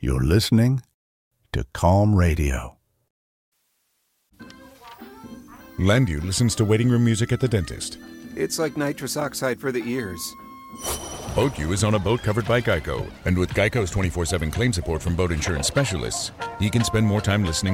You're listening to Calm Radio. Landu listens to waiting room music at the dentist. It's like nitrous oxide for the ears. BoatU is on a boat covered by Geico. And with Geico's 24/7 claim support from boat insurance specialists, he can spend more time listening